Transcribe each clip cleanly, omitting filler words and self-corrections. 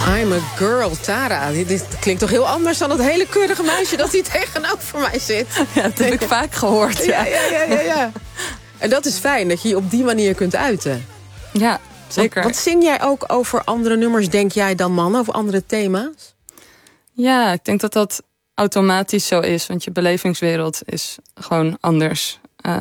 I'm a girl, Tara. Dit klinkt toch heel anders dan het hele keurige meisje dat hier tegenover mij zit. Ja, dat heb ik vaak gehoord. Ja. En dat is fijn, dat je je op die manier kunt uiten. Ja, zeker. Want zing jij ook over andere nummers, denk jij, dan mannen? Over andere thema's? Ja, ik denk dat dat automatisch zo is. Want je belevingswereld is gewoon anders.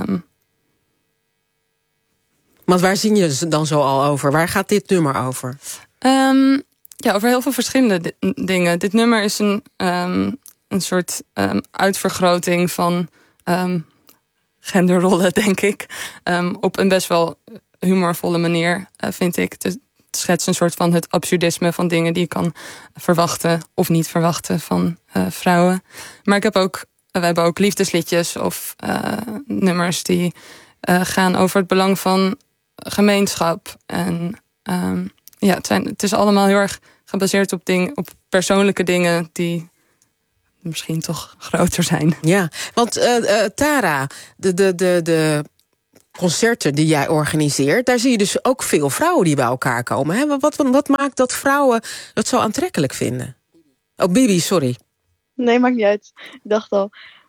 Want waar zing je dan zo al over? Waar gaat dit nummer over? Ja, over heel veel verschillende dingen. Dit nummer is een soort uitvergroting van genderrollen, denk ik. Op een best wel humorvolle manier, vind ik. Het schetst een soort van het absurdisme van dingen die je kan verwachten of niet verwachten van vrouwen. Maar we hebben ook liefdesliedjes of nummers die gaan over het belang van gemeenschap. En het is allemaal heel erg gebaseerd op persoonlijke dingen die misschien toch groter zijn. Ja, want Tara, de concerten die jij organiseert, daar zie je dus ook veel vrouwen die bij elkaar komen. Hè? Wat maakt dat vrouwen het zo aantrekkelijk vinden? Oh, Bibi, sorry. Nee, maakt niet uit. Ik dacht al.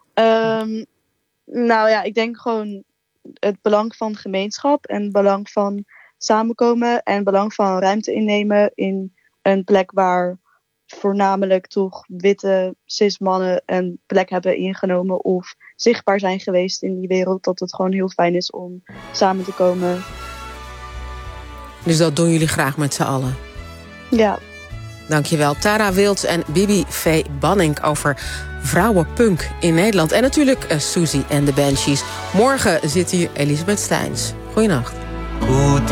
Nou ja, ik denk gewoon het belang van gemeenschap en het belang van samenkomen en het belang van ruimte innemen in een plek waar voornamelijk toch witte cis-mannen een plek hebben ingenomen of zichtbaar zijn geweest in die wereld, dat het gewoon heel fijn is om samen te komen. Dus dat doen jullie graag met z'n allen? Ja. Dankjewel, Tara Wilds en Bibi V. Banning over vrouwenpunk in Nederland. En natuurlijk Susie en de Banshees. Morgen zit hier Elisabeth Steins. Goeienacht. Goed